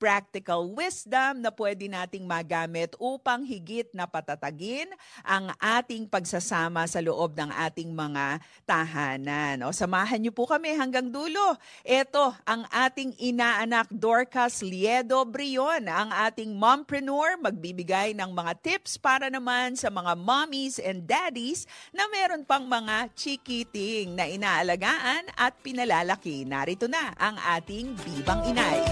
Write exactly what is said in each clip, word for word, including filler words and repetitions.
practical wisdom na pwede nating magamit upang higit na patatagin ang ating pagsasama sa loob ng ating mga tahanan. O, samahan niyo po kami hanggang dulo. Ito ang ating inaanak Dorcas Liedo Brion, ang ating mompreneur, magbibigay ng mga tips para naman sa mga mommies and daddies na meron pang mga chikiting na inaalagaan at pinalalaki. Narito na ang ating Bibang Inay.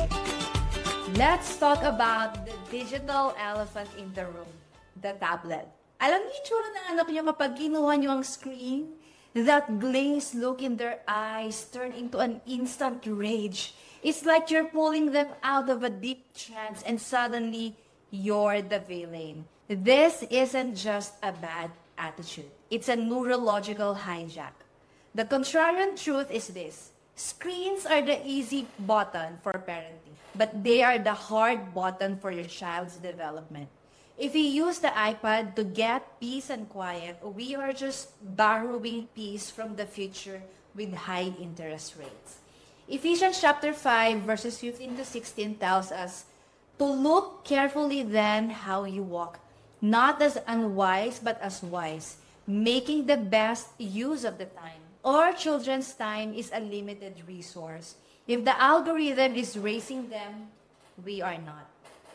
Let's talk about the digital elephant in the room, the tablet. Alam niyo yung tsura ng anak niyo kapag kinuha niyo ang screen? That glazed look in their eyes turn into an instant rage. It's like you're pulling them out of a deep trance and suddenly you're the villain. This isn't just a bad attitude. It's a neurological hijack. The contrarian truth is this. Screens are the easy button for parenting, but they are the hard button for your child's development. If we use the iPad to get peace and quiet, we are just borrowing peace from the future with high interest rates. Ephesians chapter five, verses fifteen to sixteen tells us to look carefully then how you walk, not as unwise but as wise, making the best use of the time. Our children's time is a limited resource. If the algorithm is racing them, we are not.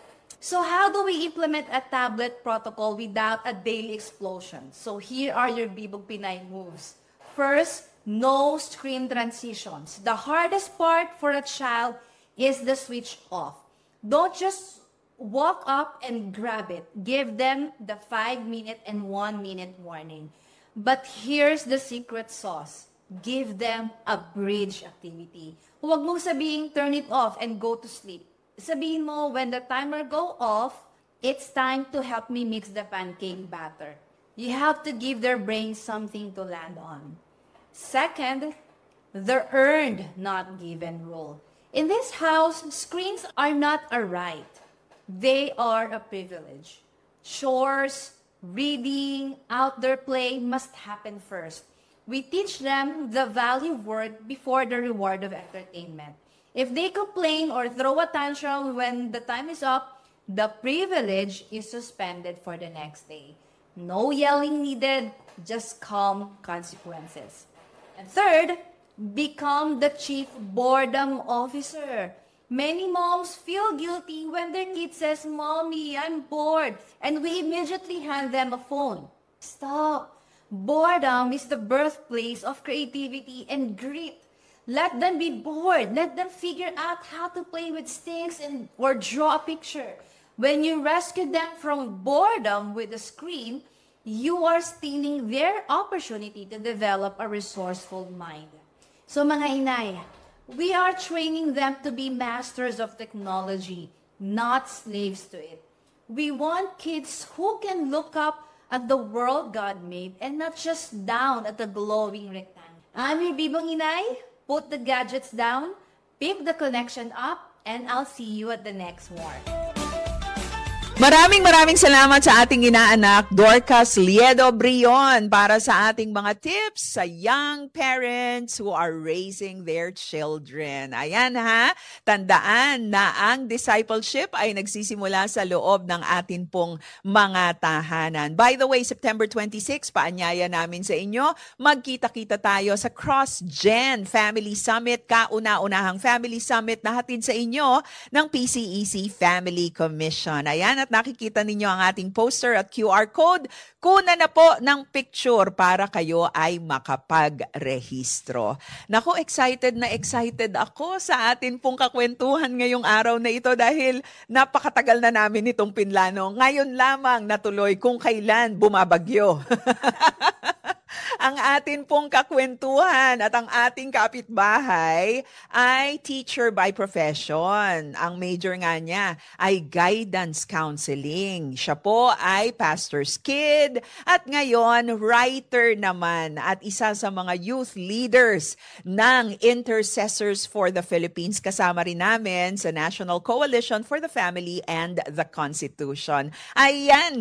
So how do we implement a tablet protocol without a daily explosion? So here are your Bibog Pinay moves. First, no screen transitions. The hardest part for a child is the switch off. Don't just walk up and grab it. Give them the five-minute and one-minute warning. But here's the secret sauce. Give them a bridge activity. Huwag mong sabihin, turn it off and go to sleep. Sabihin mo, when the timer go off, it's time to help me mix the pancake batter. You have to give their brain something to land on. Second, the earned, not given rule. In this house, screens are not a right. They are a privilege. Chores, reading, outdoor play must happen first. We teach them the value of work before the reward of entertainment. If they complain or throw a tantrum when the time is up, the privilege is suspended for the next day. No yelling needed, just calm consequences. And third, become the chief boredom officer. Many moms feel guilty when their kid says, "Mommy, I'm bored," and we immediately hand them a phone. Stop. Boredom is the birthplace of creativity and grit. Let them be bored. Let them figure out how to play with sticks and or draw a picture. When you rescue them from boredom with a screen, you are stealing their opportunity to develop a resourceful mind. So mga inay, we are training them to be masters of technology, not slaves to it. We want kids who can look up at the world God made and not just down at the glowing rectangle. I'm your Bibong Inay. Put the gadgets down, pick the connection up, and I'll see you at the next one. Maraming maraming salamat sa ating inaanak, Dorcas Liedo Brion, para sa ating mga tips sa young parents who are raising their children. Ayan ha, tandaan na ang discipleship ay nagsisimula sa loob ng atin pong mga tahanan. By the way, September twenty-sixth, paanyaya namin sa inyo, magkita-kita tayo sa Cross-Gen Family Summit, kauna-unahang Family Summit na hatid sa inyo ng P C E C Family Commission. Ayan, at nakikita ninyo ang ating poster at Q R code. Kuna na po ng picture para kayo ay makapag-rehistro. Naku, excited na excited ako sa atin pong kakwentuhan ngayong araw na ito dahil napakatagal na namin itong pinlano. Ngayon lamang natuloy kung kailan bumabagyo. Ang atin pong kakwentuhan at ang ating kapitbahay ay teacher by profession. Ang major nga niya ay guidance counseling. Siya po ay pastor's kid at ngayon writer naman at isa sa mga youth leaders ng Intercessors for the Philippines. Kasama rin namin sa National Coalition for the Family and the Constitution. Ayan!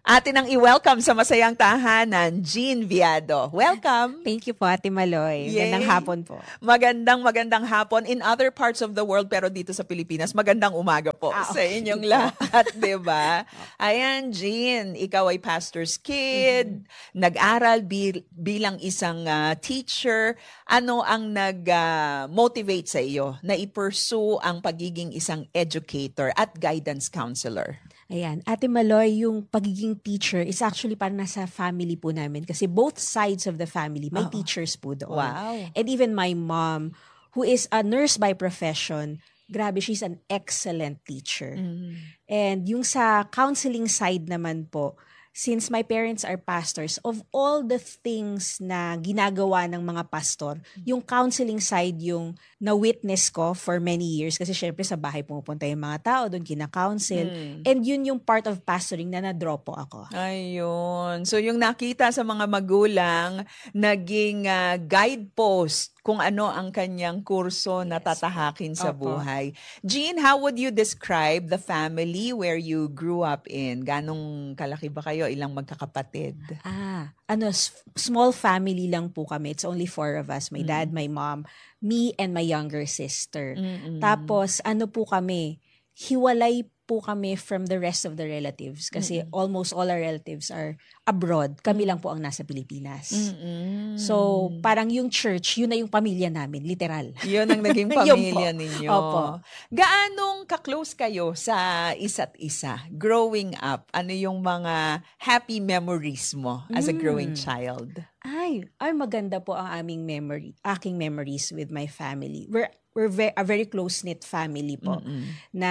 Atin ang i-welcome sa Masayang Tahanan, Jean Viado. Welcome! Thank you po, Ate Maloy. Yay. Magandang hapon po. Magandang magandang hapon in other parts of the world, pero dito sa Pilipinas, magandang umaga po Ah, sa okay inyong po. lahat, di ba? Ayan, Jean, ikaw ay pastor's kid, mm-hmm. nag-aral bil- bilang isang uh, teacher. Ano ang nag-motivate uh, sa iyo na i-pursue ang pagiging isang educator at guidance counselor? Ayan, Ate Maloy, yung pagiging teacher is actually parang nasa family po namin kasi both sides of the family, may Oo. teachers po doon. Wow. And even my mom, who is a nurse by profession, grabe, she's an excellent teacher. Mm. And yung sa counseling side naman po, since my parents are pastors, of all the things na ginagawa ng mga pastor, yung counseling side yung na-witness ko for many years. Kasi syempre sa bahay pumupunta yung mga tao, doon kina-counsel. Mm. And yun yung part of pastoring na na-draw po ako. Ayun. So yung nakita sa mga magulang, naging uh, guidepost kung ano ang kanyang kurso na Yes. tatahakin sa Opo. buhay. Jean, how would you describe the family where you grew up in? Ganong kalaki ba kayo? Ilang magkakapatid? Ah, ano, s- small family lang po kami. It's only four of us. My dad, my mom, me, and my younger sister. Mm-mm. Tapos, ano po kami, hiwalay po kami from the rest of the relatives kasi almost all our relatives are abroad. Kami lang po ang nasa Pilipinas. Mm-mm. So, parang yung church, yun na yung pamilya namin, literal. Yun ang naging Yun po. pamilya ninyo. Opo. Gaanong ka-close kayo sa isa't isa growing up? Ano yung mga happy memories mo as a growing Mm. child? Ay, ay maganda po ang aming memory, aking memories with my family. We're we're ve- a very close-knit family po Mm-mm. na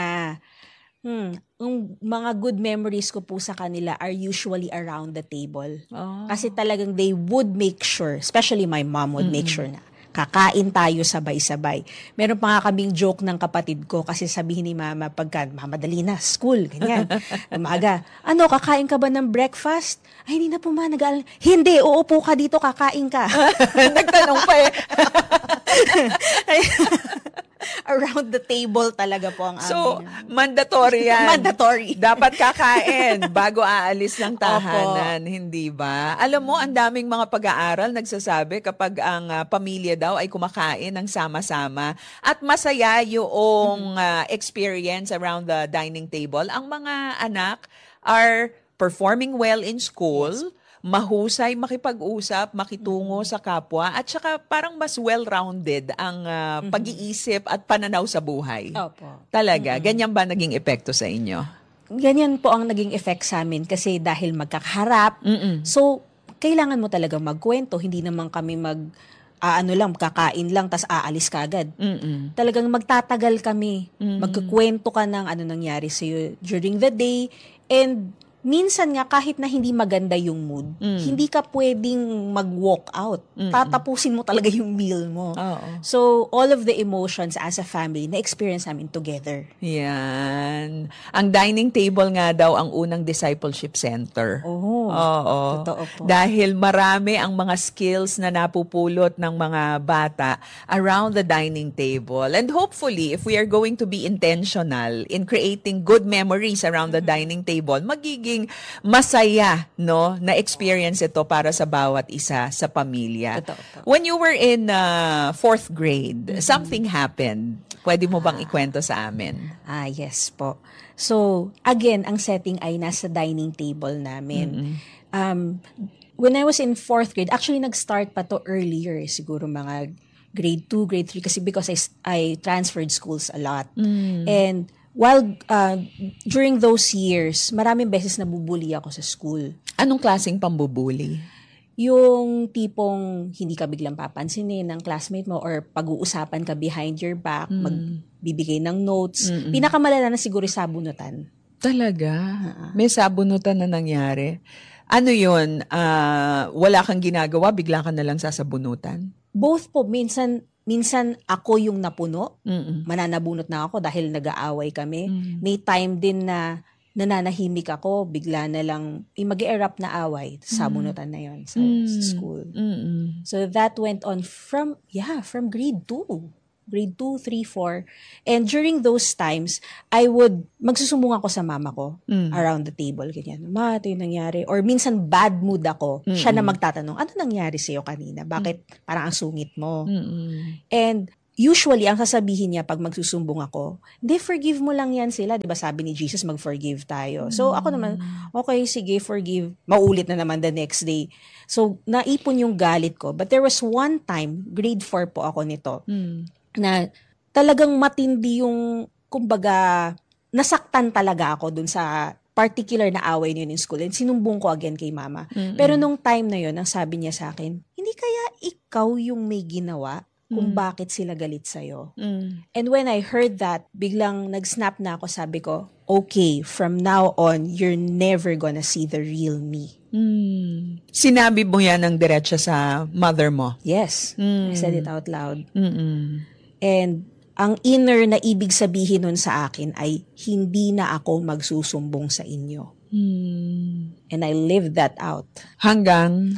hmm, yung mga good memories ko po sa kanila are usually around the table. Oh. Kasi talagang they would make sure, especially my mom would make sure na kakain tayo sabay-sabay. Meron pa nga kaming joke ng kapatid ko kasi sabihin ni mama pagka mamadali na, school, ganyan. Umaga, ano, kakain ka ba ng breakfast? Ay, hindi na po ma, nag Hindi, uupo ka dito, kakain ka. Nagtanong pa eh. Around the table talaga po ang So, amin. mandatory yan. Mandatory. Dapat kakain bago aalis ng tahanan, hindi ba? Alam mo, ang daming mga pag-aaral nagsasabi kapag ang ah, pamilya daw ay kumakain ng sama-sama at masaya yung ah, experience around the dining table, ang mga anak are performing well in school, mahusay makipag-usap, makitungo sa kapwa, at saka parang mas well-rounded ang ah, pag-iisip at pananaw sa buhay. Opo. Talaga? Ganyan ba naging epekto sa inyo? Ganyan po ang naging effect sa amin kasi dahil magkakaharap. Mm-mm. So, kailangan mo talaga magkwento. Hindi naman kami mag, ah, ano lang, kakain lang, tas aalis ka agad. Mm-mm. Talagang magtatagal kami. Magkukwento ka ng ano nangyari sa'yo during the day. And minsan nga, kahit na hindi maganda yung mood, hindi ka pwedeng mag-walk out. Tatapusin mo talaga yung meal mo. Oo. So, all of the emotions as a family, na-experience namin together. Yan. Ang dining table nga daw ang unang discipleship center. Oo. Oo. Totoo po. Dahil marami ang mga skills na napupulot ng mga bata around the dining table. And hopefully, if we are going to be intentional in creating good memories around the dining table, magiging masaya, no, na experience ito para sa bawat isa sa pamilya. Totoo po. When you were in uh, fourth grade, something happened. Pwede mo bang ikwento sa amin? Ah, yes po. So, again, ang setting ay nasa dining table namin. Um, when I was in fourth grade, actually nag-start pa to earlier, eh, siguro mga grade two, grade three, kasi because I, I transferred schools a lot. And while, uh, during those years, maraming beses nabubuli ako sa school. Anong klaseng pambubuli? Yung tipong hindi ka biglang papansinin ng classmate mo or pag-uusapan ka behind your back, magbibigay ng notes. Pinakamalala na siguro yung sabunutan. Talaga? May sabunutan na nangyari? Ano yun? Ah, wala kang ginagawa, bigla ka na lang sasabunutan? Both po, minsan minsan ako yung napuno, Mm-mm. mananabunot na ako dahil nag-aaway kami. Mm. May time din na nananahimik ako, bigla na lang, eh, mag-erupt na away, sabunutan na yon sa, sa school. Mm-mm. So that went on from, yeah, from grade two. grade two, three, four. And during those times, I would, magsusumbong ako sa mama ko Mm. around the table. Ganyan, ma, ito yung nangyari. Or minsan bad mood ako. Siya na magtatanong, ano nangyari sa'yo kanina? Bakit parang ang sungit mo? Mm-mm. And usually, ang sasabihin niya pag magsusumbong ako, hindi, forgive mo lang yan sila. Diba sabi ni Jesus, mag-forgive tayo. So ako naman, okay, sige, forgive. Maulit na naman the next day. So, naipon yung galit ko. But there was one time, grade four po ako nito, Mm. na talagang matindi yung, kumbaga, nasaktan talaga ako dun sa particular na away niyo in school. And sinumbong ko again kay mama. Mm-mm. Pero nung time na yun, ang sabi niya sa akin, hindi kaya ikaw yung may ginawa kung Mm. bakit sila galit sa'yo? Mm. And when I heard that, biglang nag-snap na ako, sabi ko, okay, from now on, you're never gonna see the real me. Mm. Sinabi mo yan ng diretso sa mother mo? Yes, Mm. I said it out loud. Mm-mm. And ang inner na ibig sabihin nun sa akin ay, hindi na ako magsusumbong sa inyo. Mm. And I lived that out. Hanggang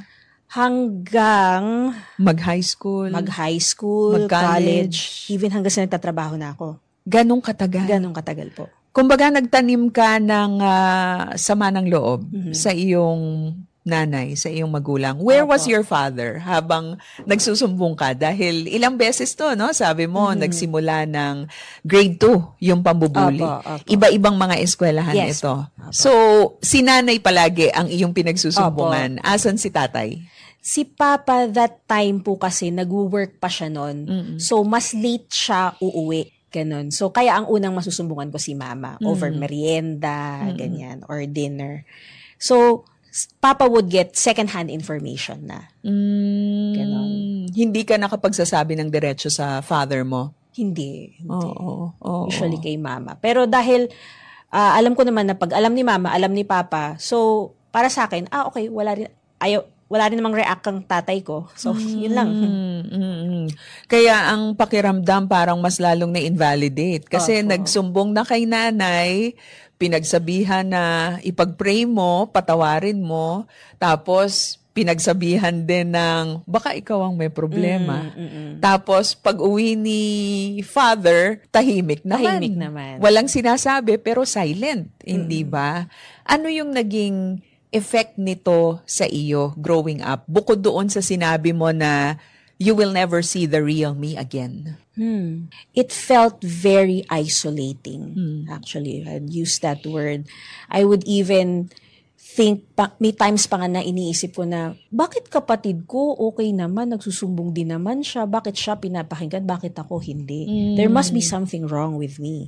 Hanggang mag-high school? mag-high school, Mag-college. college, even hanggang sa nagtatrabaho na ako. Ganong katagal? Ganong katagal po. Kumbaga, nagtanim ka ng ah, sama ng loob Mhm. sa iyong nanay, sa iyong magulang. Where Opo. was your father habang nagsusumbong ka? Dahil ilang beses to, no? Sabi mo, Mhm. nagsimula ng grade two, yung pambubuli. Opo, opo. Iba-ibang mga eskwelahan Yes. ito. Opo. So, si nanay palagi ang iyong pinagsusumbungan. Asan si tatay? Si Papa that time po kasi nag-work pa siya noon. Mm-mm. So mas late siya uuwi. Ganon. So kaya ang unang masusumbungan ko si Mama over Mm. merienda, Mm-mm. ganyan, or dinner. So s- Papa would get second-hand information na. Mm, Ganon. Hindi ka nakapagsasabi ng diretso sa father mo? Hindi. hindi. Oo. oo. Usually kay Mama. Pero dahil ah, alam ko naman na pag alam ni Mama, alam ni Papa, so para sa akin, ah okay, wala rin, ayaw, wala rin namang react ang tatay ko. So, yun lang. Mm, mm, mm. Kaya ang pakiramdam parang mas lalong na-invalidate. Kasi Opo. nagsumbong na kay nanay, pinagsabihan na ipag-pray mo, patawarin mo, tapos pinagsabihan din ng baka ikaw ang may problema. Mm, mm, mm. Tapos pag uwi ni father, tahimik naman. Tahimik naman. Walang sinasabi pero silent, hindi Mm. ba? Ano yung naging effect nito sa iyo growing up? Bukod doon sa sinabi mo na you will never see the real me again. Hmm. It felt very isolating, Hmm. actually. I'd use that word. I would even think, pa, may times pa nga na iniisip ko na, bakit kapatid ko okay naman, nagsusumbong din naman siya, bakit siya pinapakinggan, bakit ako hindi? Mm. There must be something wrong with me.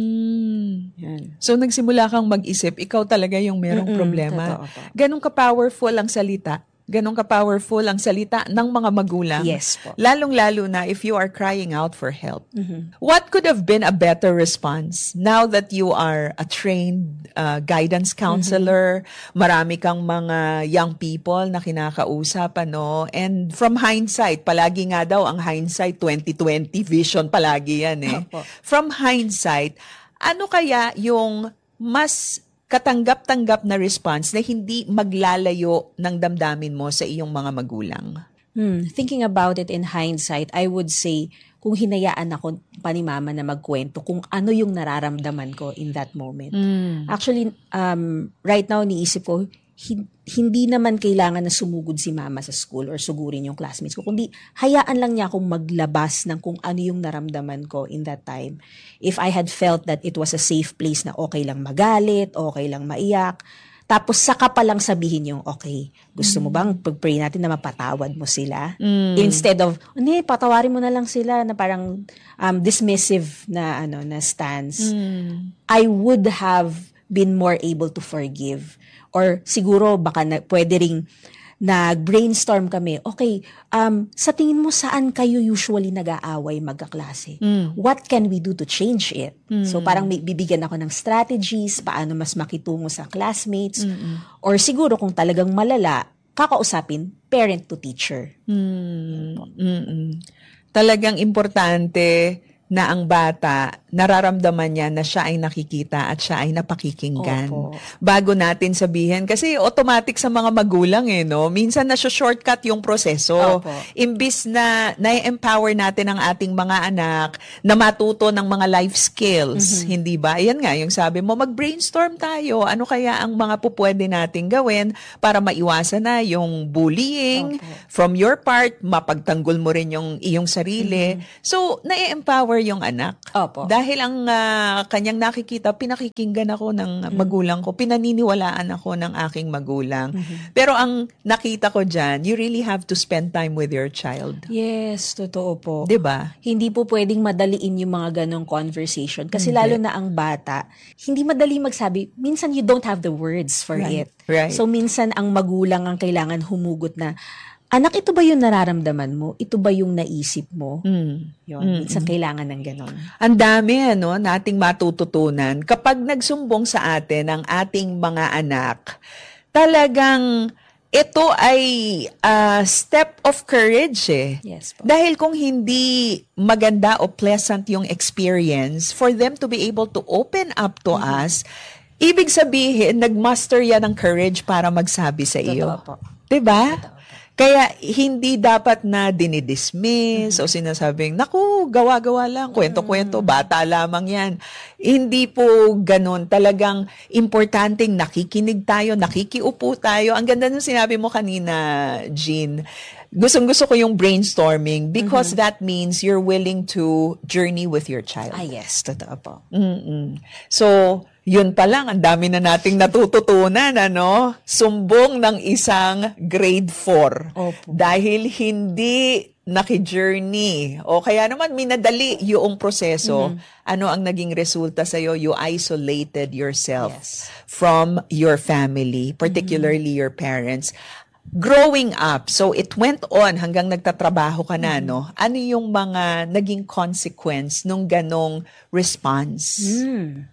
Hmm. Yan. So nagsimula kang mag-isip, ikaw talaga yung merong Mm-mm, problema. totoo po. Ganun ka-powerful ang salita. Ganun ka-powerful ang salita ng mga magulang. Yes po. Lalong-lalo na if you are crying out for help. Mhm. What could have been a better response now that you are a trained uh, guidance counselor, marami kang mga young people na kinakausap, ano, and from hindsight, palagi nga daw ang hindsight twenty twenty vision, palagi yan eh. Opo. From hindsight, ano kaya yung mas katanggap-tanggap na response na hindi maglalayo ng damdamin mo sa iyong mga magulang? Hmm, thinking about it in hindsight, I would say, kung hinayaan ako pa ni Mama na magkwento kung ano yung nararamdaman ko in that moment. Actually, um, right now, niisip ko, hin- hindi naman kailangan na sumugod si Mama sa school or sugurin yung classmates ko, kundi hayaan lang niya akong maglabas ng kung ano yung naramdaman ko in that time. If I had felt that it was a safe place na okay lang magalit, okay lang maiyak, tapos saka pa lang sabihin yung, okay, gusto mo bang pag-pray natin na mapatawad mo sila? Mm. Instead of, hindi, patawarin mo na lang sila na parang um, dismissive na ano na stance. Mm. I would have been more able to forgive. Or siguro baka na, pwede ring nag-brainstorm kami, okay, um, sa tingin mo saan kayo usually nag-aaway magkaklase? Mm. What can we do to change it? Mm. So parang may, bibigyan ako ng strategies, paano mas makitungo sa classmates. Mm-mm. Or siguro kung talagang malala, kakausapin parent to teacher. Mm. Mm-mm. Talagang importante na ang bata nararamdaman niya na siya ay nakikita at siya ay napakikinggan. Opo. Bago natin sabihin, kasi automatic sa mga magulang eh, no? Minsan na shortcut yung proseso. Opo. Imbis na na-empower natin ang ating mga anak na matuto ng mga life skills, hindi ba? Ayan nga, yung sabi mo, mag-brainstorm tayo. Ano kaya ang mga pupwede nating gawin para maiwasan na yung bullying Opo. from your part, mapagtanggol mo rin yung iyong sarili. So, na-empower yung anak. Opo. Dahil ang ah, kanyang nakikita, pinakikinggan ako ng magulang ko, pinaniniwalaan ako ng aking magulang. Pero ang nakita ko dyan, you really have to spend time with your child. Yes, totoo po. 'Di ba? Hindi po pwedeng madaliin yung mga ganong conversation. Kasi Hindi. lalo na ang bata, hindi madali magsabi. Minsan you don't have the words for Right. it. Right. So minsan ang magulang ang kailangan humugot na, anak, ito ba yung nararamdaman mo? Ito ba yung naisip mo? Mm. Yun, minsan kailangan ng ganon. Ang dami ano, nating matututunan kapag nagsumbong sa atin ang ating mga anak. Talagang ito ay ah, step of courage eh. Yes po. Dahil kung hindi maganda o pleasant yung experience, for them to be able to open up to us, ibig sabihin, nag-master yan ng courage para magsabi sa iyo. Totoo po. 'Di ba? Kaya hindi dapat na dinidismiss o sinasabing, naku, gawa-gawa lang, kwento-kwento, bata lamang yan. Hindi po ganun. Talagang importanteng nakikinig tayo, nakikiupo tayo. Ang ganda nung sinabi mo kanina, Jean. Gustong-gusto ko yung brainstorming because that means you're willing to journey with your child. Ah, yes, totoo po. Mm-mm. So, yun pa lang, ang dami na nating natututunan, ano? Sumbong ng isang grade four. Opo. Dahil hindi naki-journey. O kaya naman minadali yung proseso. Ano ang naging resulta sa'yo? You isolated yourself Yes. from your family, particularly your parents. Growing up, so it went on hanggang nagtatrabaho ka na, no? Ano yung mga naging consequence nung ganong response? Hmm.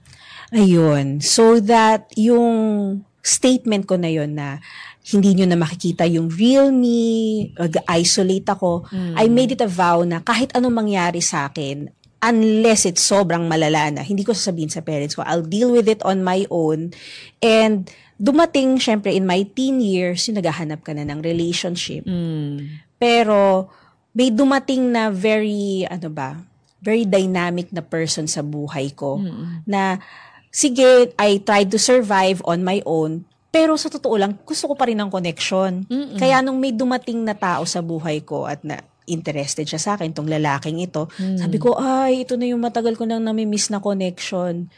Ayun. So that yung statement ko na yun na hindi nyo na makikita yung real me, isolate ako, I made it a vow na kahit anong mangyari sa akin, unless it's sobrang malala na, hindi ko sasabihin sa parents ko, I'll deal with it on my own. And dumating, syempre, in my teen years, yung naghahanap ka na ng relationship. Mm. Pero may dumating na very, ano ba, very dynamic na person sa buhay ko na sige, I tried to survive on my own, pero sa totoo lang, gusto ko pa rin ng connection. Kaya nung may dumating na tao sa buhay ko at na interested siya sa akin, tong lalaking ito, sabi ko, ay, ito na yung matagal ko nang namimiss na connection.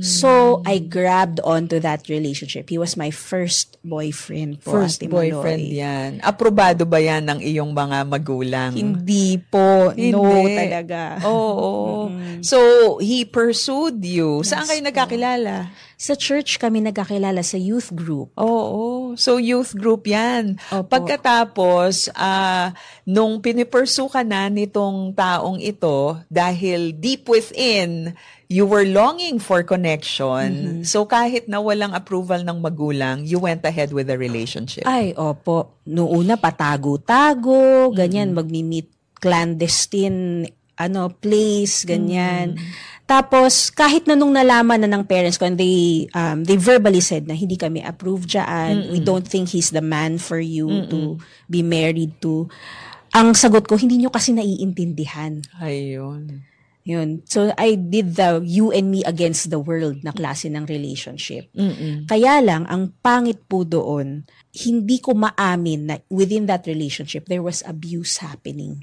So, I grabbed onto that relationship. He was my first boyfriend po. First Ate boyfriend Maloy. yan. Aprobado ba yan ng iyong mga magulang? Hindi po. No Hindi. talaga. Oo. So, he pursued you. Saan kayo nagkakilala? Sa church kami nagkakilala sa youth group. Oo. So, youth group yan. Opo. Pagkatapos, ah, nung pinipursu ka na nitong taong ito, dahil deep within, you were longing for connection. So, kahit na walang approval ng magulang, you went ahead with the relationship. Ay, opo. Noong una, patago-tago, ganyan, magmi-meet clandestine ano, place, ganyan. Tapos, kahit na nung nalaman na ng parents ko, and they, um, they verbally said na hindi kami approved dyan, we don't think he's the man for you to be married to. Ang sagot ko, hindi nyo kasi naiintindihan. Ayun. Yun. So, I did the you and me against the world na klase ng relationship. Mm-mm. Kaya lang, ang pangit po doon, hindi ko maamin na within that relationship, there was abuse happening.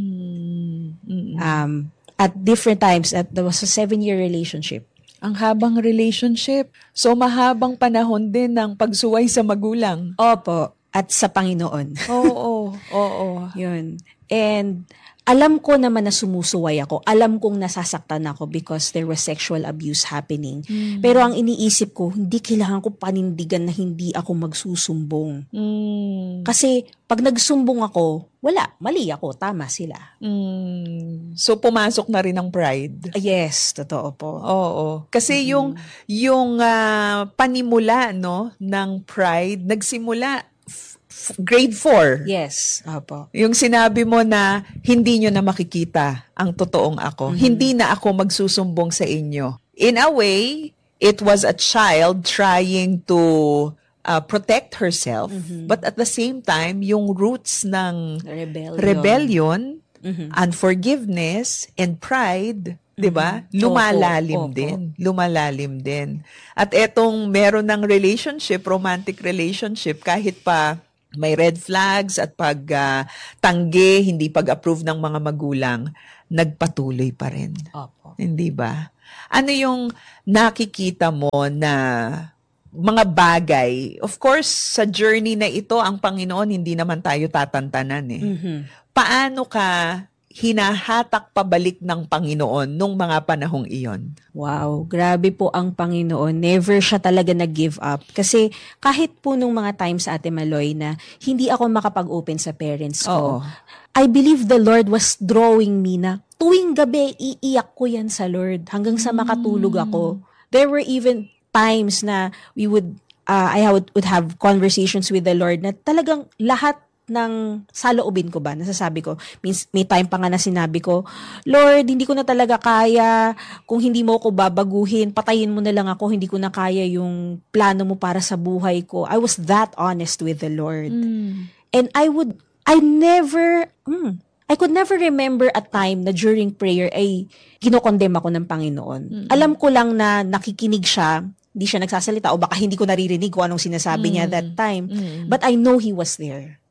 Mm-mm. Um, at different times, at there was a seven-year relationship. Ang habang relationship. So, mahabang panahon din ng pagsuway sa magulang. Opo. At sa Panginoon. Oo, oo. Yun. And alam ko naman na sumusuway ako. Alam kong nasasaktan ako because there was sexual abuse happening. Pero ang iniisip ko, hindi kailangan ko panindigan na hindi ako magsusumbong. Mm. Kasi pag nagsumbong ako, wala. Mali ako. Tama sila. Mm. So, pumasok na rin ang pride. Yes, totoo po. Oo. Kasi yung, yung ah, panimula, no, ng pride, nagsimula f- f- grade four. Yes. Opo. Yung sinabi mo na hindi nyo na makikita ang totoong ako. Hindi na ako magsusumbong sa inyo. In a way, it was a child trying to uh, protect herself. But at the same time, yung roots ng Rebellion. rebellion, unforgiveness, and pride, 'di ba? Lumalalim Opo, opo. din, lumalalim din. At etong meron ng relationship, romantic relationship, kahit pa may red flags at pag ah, tanggi, hindi pag-approve ng mga magulang, nagpatuloy pa rin. Opo. Hindi ba? Ano yung nakikita mo na mga bagay? Of course, sa journey na ito, ang Panginoon, hindi naman tayo tatantanan eh. Paano ka hinahatak pabalik ng Panginoon nung mga panahong iyon? Wow, grabe po ang Panginoon. Never siya talaga nag-give up. Kasi kahit po nung mga times, Ate Maloy, na hindi ako makapag-open sa parents Oo. ko, I believe the Lord was drawing me na tuwing gabi, iiyak ko yan sa Lord hanggang sa makatulog ako. There were even times na we would, uh, I would, would have conversations with the Lord na talagang lahat ng saloobin ko ba, nasasabi ko. Means, may time pa nga na sinabi ko, Lord, hindi ko na talaga kaya. Kung hindi mo ako babaguhin, patayin mo na lang ako. Hindi ko na kaya yung plano mo para sa buhay ko. I was that honest with the Lord. And I would, I never, mm, I could never remember a time na during prayer ay kinokondem ako ng Panginoon. Alam ko lang na nakikinig siya, hindi siya nagsasalita, o baka hindi ko naririnig kung anong sinasabi niya that time. But I know He was there.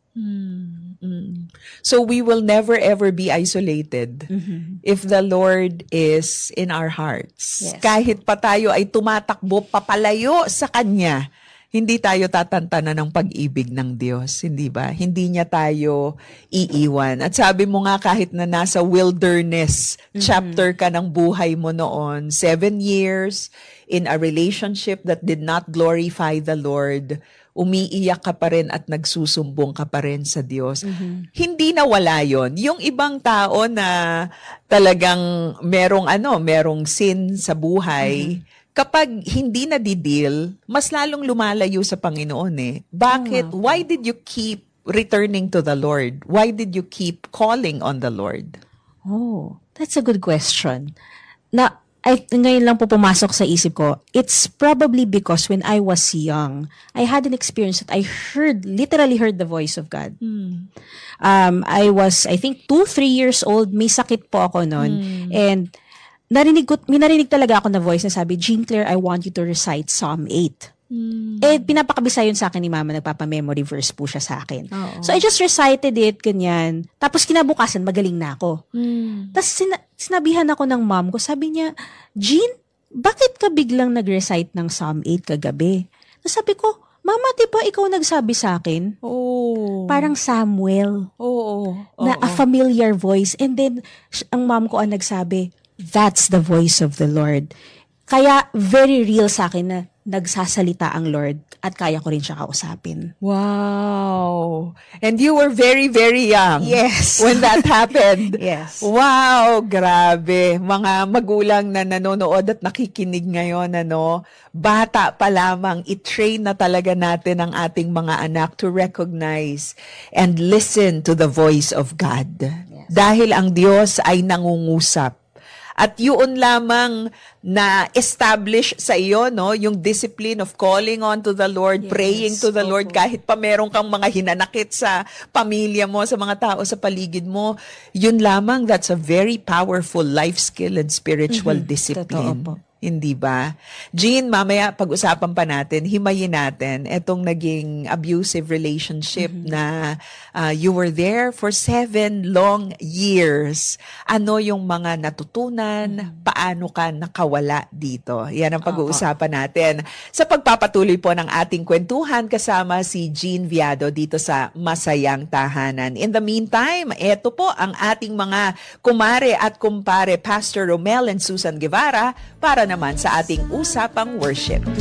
So we will never ever be isolated if the Lord is in our hearts. Yes. Kahit pa tayo ay tumatakbo papalayo sa Kanya, hindi tayo tatantanan ng pag-ibig ng Diyos, hindi ba? Hindi niya tayo iiwan. At sabi mo nga, kahit na nasa wilderness chapter ka ng buhay mo noon, seven years in a relationship that did not glorify the Lord, umiiyak ka pa rin at nagsusumbong ka pa rin sa Diyos. Hindi na wala yon. Yung ibang tao na talagang merong ano, merong sin sa buhay, kapag hindi na di-deal, mas lalong lumalayo sa Panginoon eh. Bakit? Why did you keep returning to the Lord? Why did you keep calling on the Lord? Oh, that's a good question. Na, ay, ngayon lang po pumasok sa isip ko, it's probably because when I was young, I had an experience that I heard, literally heard the voice of God. Um, I was, I think, two, three years old, may sakit po ako noon. And narinig ko, may narinig talaga ako na voice na sabi, Jean Claire, I want you to recite Psalm eight. Eh, pinapakabisa yun sa akin ni Mama, nagpapa-memory verse po siya sa akin. Oo. So, I just recited it, ganyan. Tapos, kinabukasan, magaling na ako. Tapos, sina- sinabihan ako ng mom ko, sabi niya, Jean, bakit ka biglang nag-recite ng Psalm eight kagabi? Tapos sabi ko, Mama, di ba ikaw nagsabi sa akin? Oh. Parang Samuel, Oo. na a familiar voice. And then, sh- ang mom ko ang nagsabi, that's the voice of the Lord. Kaya, very real sa akin na nagsasalita ang Lord at kaya ko rin siya kausapin. Wow. And you were very, very young. Yes. When that happened. Yes. Wow, grabe. Mga magulang na nanonood at nakikinig ngayon, ano, bata pa lamang, i-train na talaga natin ang ating mga anak to recognize and listen to the voice of God. Yes. Dahil ang Diyos ay nangungusap. At yun lamang na establish sa iyo, no, yung discipline of calling on to the Lord, Yes, praying to the opo. Lord, kahit pa meron kang mga hinanakit sa pamilya mo, sa mga tao sa paligid mo, yun lamang, that's a very powerful life skill and spiritual discipline. Totoo po. Hindi ba? Jean, mamaya pag-usapan pa natin, himayin natin etong naging abusive relationship na uh, you were there for seven long years. Ano yung mga natutunan? Paano ka nakawala dito? Yan ang pag-uusapan natin. Sa pagpapatuloy po ng ating kwentuhan kasama si Jean Viado dito sa Masayang Tahanan. In the meantime, eto po ang ating mga kumare at kumpare, Pastor Romel and Susan Guevara, para naman sa ating usapang worship.